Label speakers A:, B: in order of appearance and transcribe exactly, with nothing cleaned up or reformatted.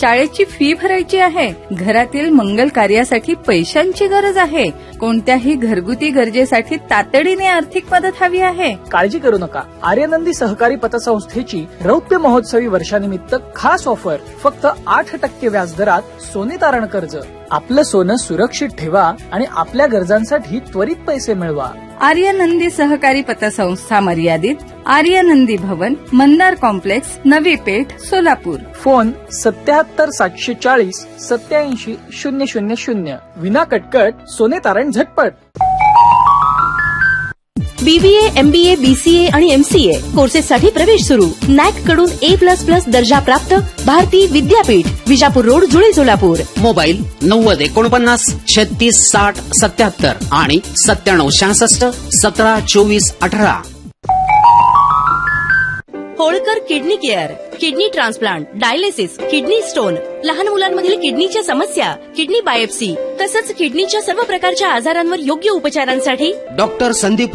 A: शाळेची फी भरायची आहे, घरातील मंगल कार्यासाठी पैशांची गरज आहे, कोणत्याही घरगुती गरजेसाठी तातडीने आर्थिक मदत हवी आहे.
B: काळजी करू नका. आर्यनंदी सहकारी पतसंस्थेची रौप्य महोत्सवी वर्षानिमित्त खास ऑफर. फक्त आठ टक्के व्याजदरात सोने तारण कर्ज. आपलं सोनं सुरक्षित ठेवा आणि आपल्या गरजांसाठी त्वरित पैसे मिळवा.
A: आर्यनंदी सहकारी पतसंस्था मर्यादित, आर्यनंदी भवन, मंदार कॉम्प्लेक्स, नवी पेठ, सोलापूर.
B: फोन सत्याहत्तर सातशे चाळीस सत्याऐंशी शून्य शून्य शून्य. विना कटकट सोने तारण झटपट.
C: बीबीए, एमबीए, बीसीए आणि एमसीए कोर्सेससाठी प्रवेश सुरू. नॅक कडून ए प्लस प्लस दर्जा प्राप्त भारती विद्यापीठ, विजापूर रोड, जुळे, सोलापूर.
D: मोबाईल नव्वद एकोणपन्नास छत्तीस साठ सत्याहत्तर आणि सत्त्याण्णव सहासष्ट सतरा चोवीस अठरा.
C: Holkar kidney care, kidney transplant, dialysis, kidney stone, लहान मुलांमधील किडनीच्या समस्या, किडनी बायोप्सी तसंच किडनीच्या सर्व प्रकारच्या आजारांवर योग्य उपचारांसाठी
D: डॉक्टर संदीप